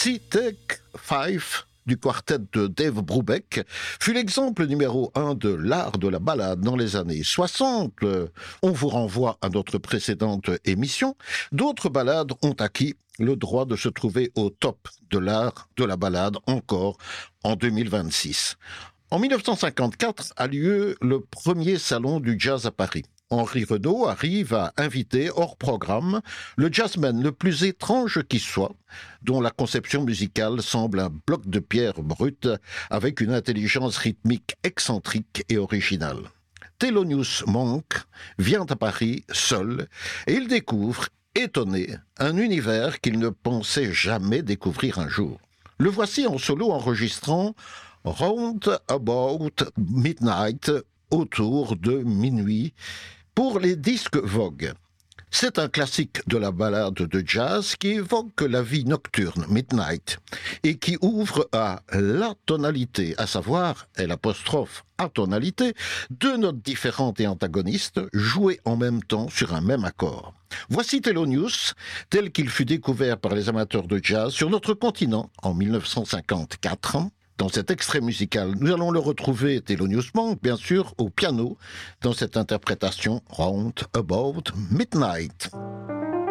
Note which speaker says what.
Speaker 1: Voici Take 5 du quartet de Dave Brubeck fut l'exemple numéro 1 de l'art de la ballade dans les années 60. On vous renvoie à notre précédente émission. D'autres ballades ont acquis le droit de se trouver au top de l'art de la ballade encore en 2026. En 1954 a lieu le premier salon du jazz à Paris. Henri Renaud arrive à inviter hors programme le jazzman le plus étrange qui soit, dont la conception musicale semble un bloc de pierre brute avec une intelligence rythmique excentrique et originale. Thelonious Monk vient à Paris seul et il découvre, étonné, un univers qu'il ne pensait jamais découvrir un jour. Le voici en solo enregistrant Round About Midnight, autour de minuit, pour les disques Vogue. C'est un classique de la ballade de jazz qui évoque la vie nocturne, Midnight, et qui ouvre à la tonalité, à savoir l'apostrophe atonalité, deux notes différentes et antagonistes jouées en même temps sur un même accord. Voici Thelonious, tel qu'il fut découvert par les amateurs de jazz sur notre continent en 1954. Dans cet extrait musical, nous allons le retrouver, Thelonious Monk, bien sûr, au piano, dans cette interprétation Round About Midnight.